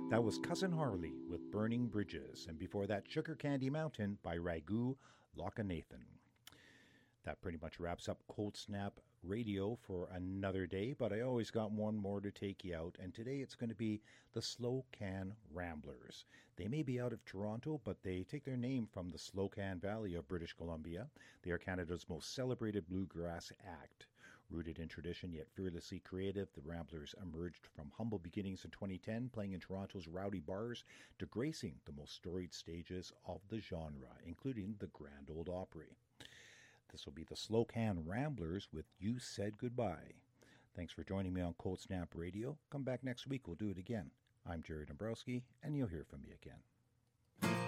That was Cousin Harley with Burning Bridges, and before that, Sugar Candy Mountain by Ragu Lokanathan. That pretty much wraps up Cold Snap Radio for another day, but I always got one more to take you out, and today it's going to be the Slow Can Ramblers. They may be out of Toronto, but they take their name from the Slocan Valley of British Columbia. They are Canada's most celebrated bluegrass act. Rooted in tradition yet fearlessly creative, the Ramblers emerged from humble beginnings in 2010, playing in Toronto's rowdy bars to gracing the most storied stages of the genre, including the Grand Ole Opry. This will be the Slow Can Ramblers with You Said Goodbye. Thanks for joining me on Cold Snap Radio. Come back next week, we'll do it again. I'm Jerry Dombrowski, and you'll hear from me again.